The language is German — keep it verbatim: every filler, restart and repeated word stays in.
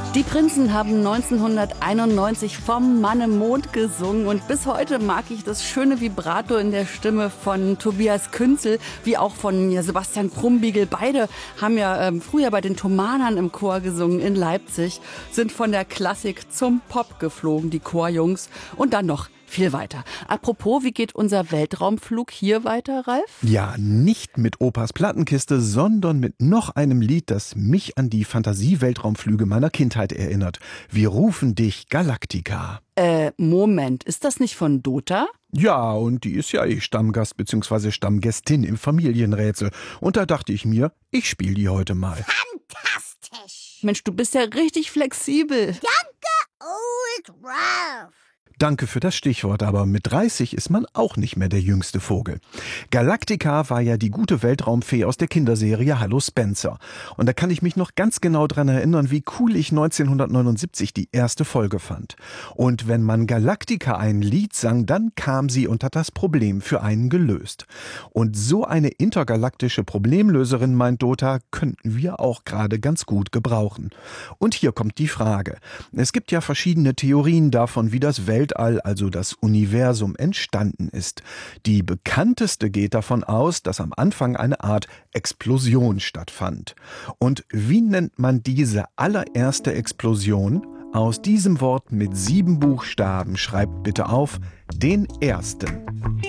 Die Prinzen haben neunzehnhunderteinundneunzig vom Mann im Mond gesungen und bis heute mag ich das schöne Vibrato in der Stimme von Tobias Künzel, wie auch von ja, Sebastian Krumbiegel. Beide haben ja ähm, früher bei den Thomanern im Chor gesungen in Leipzig, sind von der Klassik zum Pop geflogen, die Chorjungs, und dann noch viel weiter. Apropos, wie geht unser Weltraumflug hier weiter, Ralf? Ja, nicht mit Opas Plattenkiste, sondern mit noch einem Lied, das mich an die Fantasie-Weltraumflüge meiner Kindheit erinnert. Wir rufen dich Galactica. Äh, Moment, ist das nicht von Dota? Ja, und die ist ja eh Stammgast bzw. Stammgästin im Familienrätsel. Und da dachte ich mir, ich spiele die heute mal. Fantastisch! Mensch, du bist ja richtig flexibel. Danke, Old Ralph! Danke für das Stichwort, aber mit dreißig ist man auch nicht mehr der jüngste Vogel. Galactica war ja die gute Weltraumfee aus der Kinderserie Hallo Spencer. Und da kann ich mich noch ganz genau dran erinnern, wie cool ich neunzehnhundertneunundsiebzig die erste Folge fand. Und wenn man Galactica ein Lied sang, dann kam sie und hat das Problem für einen gelöst. Und so eine intergalaktische Problemlöserin, meint Dota, könnten wir auch gerade ganz gut gebrauchen. Und hier kommt die Frage. Es gibt ja verschiedene Theorien davon, wie das Weltraum also das Universum, entstanden ist. Die bekannteste geht davon aus, dass am Anfang eine Art Explosion stattfand. Und wie nennt man diese allererste Explosion? Aus diesem Wort mit sieben Buchstaben schreibt bitte auf den ersten.